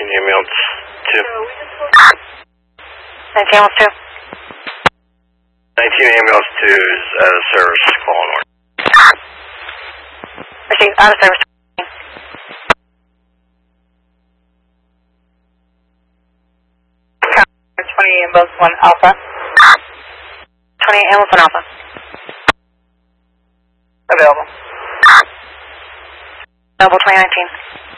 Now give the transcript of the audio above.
ambulance 2. 19 ambulance 2. 19 ambulance 2 is out of service, calling order. Receive, out of service. 20 ambulance 1 alpha. 20 ambulance 1 alpha. Available. Available 2019.